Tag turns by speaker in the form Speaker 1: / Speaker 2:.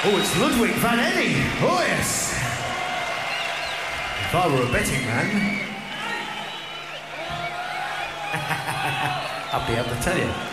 Speaker 1: Oh, it's Ludwig van Ennie. Oh, yes. If I were a betting man, I'd be able to tell you.